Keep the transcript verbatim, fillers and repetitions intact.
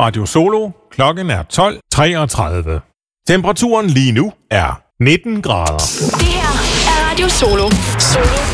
Radio Solo. Klokken er tolv treogtredive. Temperaturen lige nu er nitten grader. Det her er Radio Solo. Solo